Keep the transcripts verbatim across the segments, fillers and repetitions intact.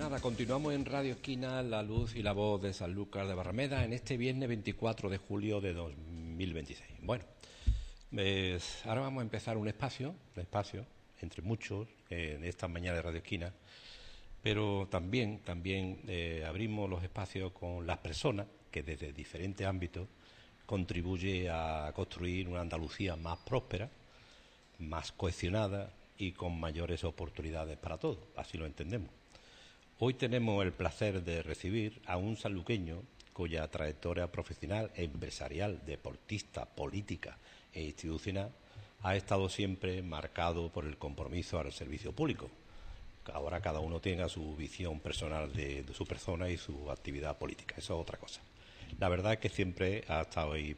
nada, continuamos en Radio Esquina, la luz y la voz de Sanlúcar de Barrameda en este viernes veinticuatro de julio de dos mil veintiséis. Bueno, pues ahora vamos a empezar un espacio, un espacio entre muchos eh, en esta mañana de Radio Esquina, pero también, también eh, abrimos los espacios con las personas que desde diferentes ámbitos contribuye a construir una Andalucía más próspera, más cohesionada y con mayores oportunidades para todos, así lo entendemos. Hoy tenemos el placer de recibir a un sanluqueño cuya trayectoria profesional, empresarial, deportista, política e institucional ha estado siempre marcado por el compromiso al servicio público. Ahora cada uno tenga su visión personal de, de su persona y su actividad política, eso es otra cosa. La verdad es que siempre ha estado ahí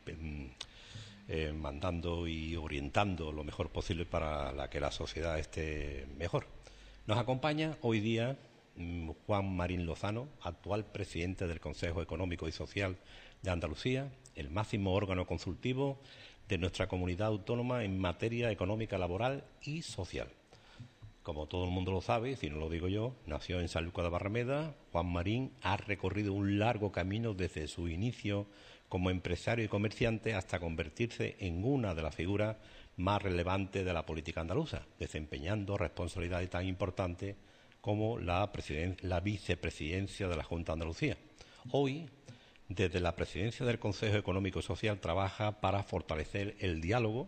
eh, mandando y orientando lo mejor posible para la que la sociedad esté mejor. Nos acompaña hoy día Juan Marín Lozano, actual presidente del Consejo Económico y Social de Andalucía, el máximo órgano consultivo de nuestra comunidad autónoma en materia económica, laboral y social. Como todo el mundo lo sabe, si no lo digo yo, nació en Sanlúcar de Barrameda. Juan Marín ha recorrido un largo camino desde su inicio como empresario y comerciante hasta convertirse en una de las figuras más relevantes de la política andaluza, desempeñando responsabilidades tan importantes como la, la vicepresidencia de la Junta de Andalucía. Hoy, desde la presidencia del Consejo Económico y Social, trabaja para fortalecer el diálogo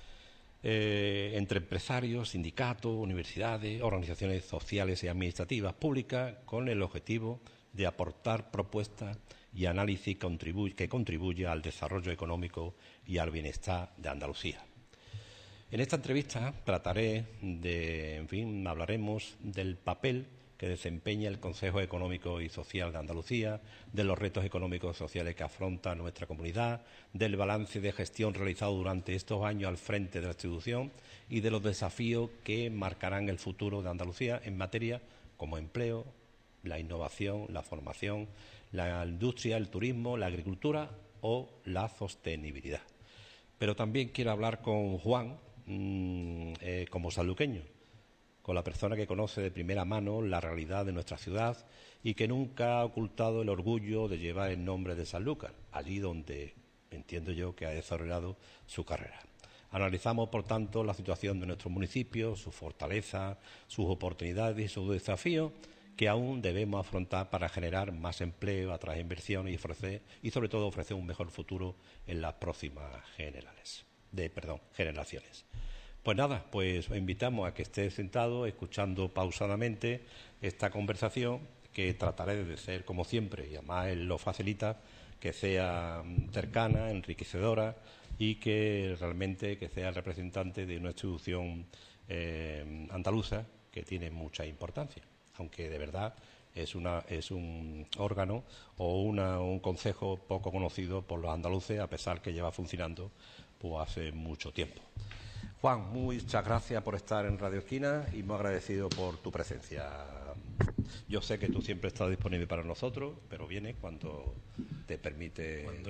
eh, entre empresarios, sindicatos, universidades, organizaciones sociales y administrativas públicas, con el objetivo de aportar propuestas y análisis contribu- que contribuya al desarrollo económico y al bienestar de Andalucía. En esta entrevista trataré de, en fin, hablaremos del papel que desempeña el Consejo Económico y Social de Andalucía, de los retos económicos y sociales que afronta nuestra comunidad, del balance de gestión realizado durante estos años al frente de la institución y de los desafíos que marcarán el futuro de Andalucía en materia como empleo, la innovación, la formación, la industria, el turismo, la agricultura o la sostenibilidad. Pero también quiero hablar con Juan, mmm, eh, como sanluqueño, con la persona que conoce de primera mano la realidad de nuestra ciudad y que nunca ha ocultado el orgullo de llevar el nombre de Sanlúcar, allí donde entiendo yo que ha desarrollado su carrera. Analizamos, por tanto, la situación de nuestro municipio, sus fortalezas, sus oportunidades y sus desafíos que aún debemos afrontar para generar más empleo, atraer inversiones y ofrecer, y sobre todo ofrecer un mejor futuro en las próximas generales, de, perdón, generaciones. Pues nada, pues os invitamos a que esté sentado escuchando pausadamente esta conversación que trataré de ser como siempre, y además él lo facilita, que sea cercana, enriquecedora y que realmente que sea el representante de una institución eh, andaluza que tiene mucha importancia, aunque de verdad es una es un órgano o una, un concejo poco conocido por los andaluces, a pesar que lleva funcionando pues hace mucho tiempo. Juan, muchas gracias por estar en Radio Esquina y muy agradecido por tu presencia. Yo sé que tú siempre estás disponible para nosotros, pero vienes cuando te permite. Cuando